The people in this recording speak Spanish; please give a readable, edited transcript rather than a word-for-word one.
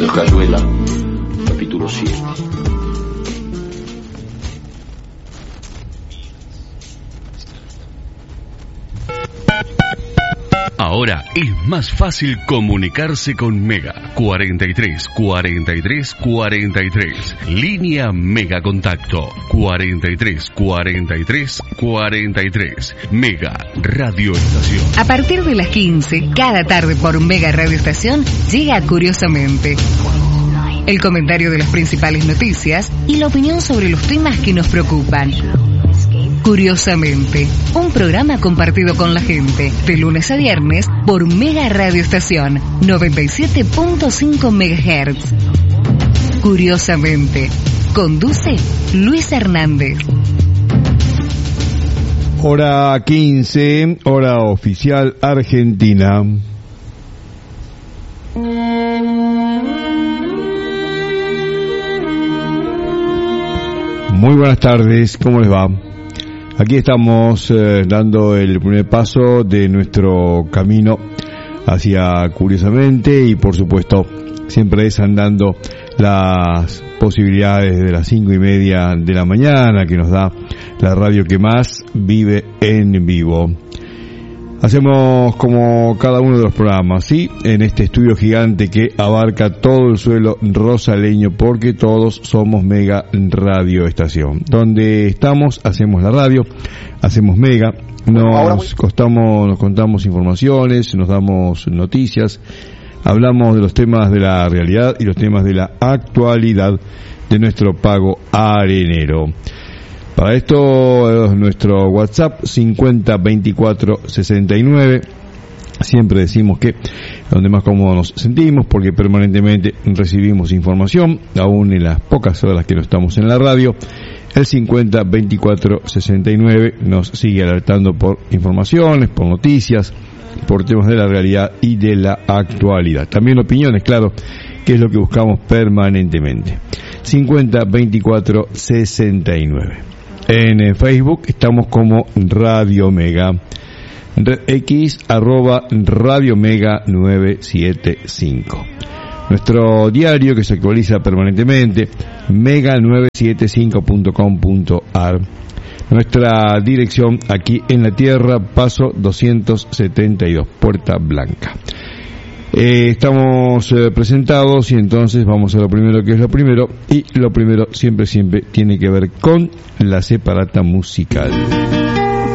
Rayuela, capítulo 7. Ahora es más fácil comunicarse con Mega. 43 43 43. Línea Mega Contacto. 43 43 43. Mega Radio Estación. A partir de las 15, cada tarde por Mega Radio Estación, llega Curiosamente. El comentario de las principales noticias y la opinión sobre los temas que nos preocupan. Curiosamente, un programa compartido con la gente, de lunes a viernes por Mega Radio Estación 97.5 MHz. Curiosamente, conduce Luis Hernández. Hora 15, hora oficial Argentina. Muy buenas tardes, ¿cómo les va? Aquí estamos dando el primer paso de nuestro camino hacia Curiosamente y por supuesto siempre desandando las posibilidades de las 5:30 de la mañana que nos da la radio que más vive en vivo. Hacemos como cada uno de los programas, ¿sí? En este estudio gigante que abarca todo el suelo rosaleño, porque todos somos Mega Radio Estación. Donde estamos, hacemos la radio, hacemos Mega, nos contamos informaciones, nos damos noticias, hablamos de los temas de la realidad y los temas de la actualidad de nuestro pago arenero. Para esto, nuestro WhatsApp 50 24 69. Siempre decimos que donde más cómodos nos sentimos, porque permanentemente recibimos información, aún en las pocas horas que no estamos en la radio. El 50 24 69 nos sigue alertando por informaciones, por noticias, por temas de la realidad y de la actualidad. También opiniones, claro, que es lo que buscamos permanentemente. 50 24 69. En Facebook estamos como Radio Mega. Red X @Radio Mega 975. Nuestro diario que se actualiza permanentemente, mega975.com.ar. Nuestra dirección aquí en la Tierra, Paso 272, Puerta Blanca. Estamos presentados y entonces vamos a lo primero que es lo primero, y lo primero siempre tiene que ver con la separata musical.